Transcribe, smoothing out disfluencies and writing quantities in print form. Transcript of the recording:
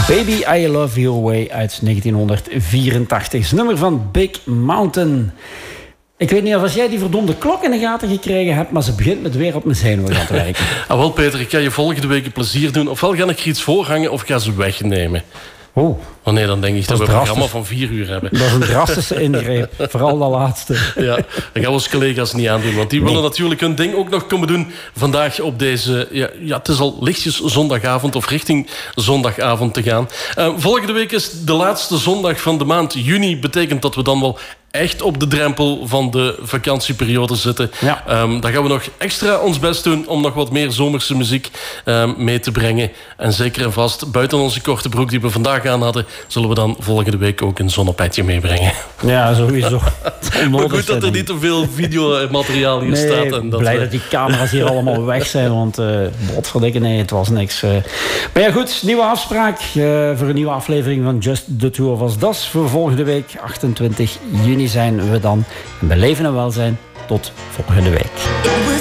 Baby, I Love Your Way uit 1984. Het nummer van Big Mountain. Ik weet niet of jij die verdomde klok in de gaten gekregen hebt, maar ze begint met weer op mijn zenuwen gaan te werken. Wel, Peter, ik ga je volgende week een plezier doen. Ofwel ga ik er iets voorhangen of ga ze wegnemen. Oh. Oh nee, dan denk ik dat we een programma van 4 uur hebben. Dat is een drastische ingreep. Vooral dat laatste. Ja, dat gaan we onze collega's niet aandoen. Want die willen natuurlijk hun ding ook nog komen doen vandaag op deze... Ja, het is al lichtjes zondagavond of richting zondagavond te gaan. Volgende week is de laatste zondag van de maand juni. Betekent dat we dan wel echt op de drempel van de vakantieperiode zitten. Ja. Dan gaan we nog extra ons best doen om nog wat meer zomerse muziek mee te brengen. En zeker en vast, buiten onze korte broek die we vandaag aan hadden, zullen we dan volgende week ook een zonnepetje meebrengen. Ja, sowieso. Maar goed dat er niet te veel videomateriaal hier staat. En dat blij dat die camera's hier allemaal weg zijn, want godverdikke, nee, het was niks. Maar ja, goed, nieuwe afspraak voor een nieuwe aflevering van Just the Two of Us. Dat is voor volgende week, 28 juni zijn we dan. En bij leven en welzijn, tot volgende week.